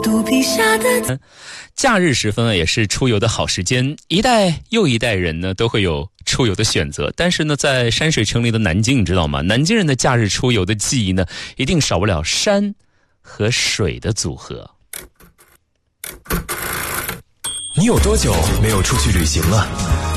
肚皮下的假日时分也是出游的好时间，一代又一代人呢都会有出游的选择。但是呢，在山水城里的南京，你知道吗？南京人的假日出游的记忆呢，一定少不了山和水的组合。 你有多久没有出去旅行了？